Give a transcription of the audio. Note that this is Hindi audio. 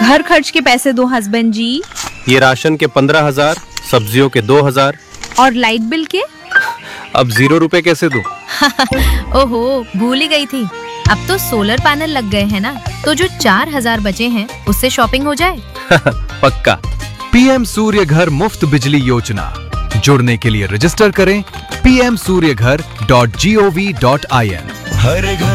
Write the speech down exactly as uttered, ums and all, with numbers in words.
घर खर्च के पैसे दो हस्बैंड जी। ये राशन के पंद्रह हजार, सब्जियों के दो हजार। और लाइट बिल के? अब जीरो रुपए कैसे दूं? ओहो, भूल ही गई थी। अब तो सोलर पैनल लग गए हैं ना, तो जो चार हजार बचे हैं उससे शॉपिंग हो जाए। पक्का। पीएम सूर्य घर मुफ्त बिजली योजना। जुड़ने के लिए रजिस्टर करें पी एम सूर्य घर dot G O V dot I N. हर घर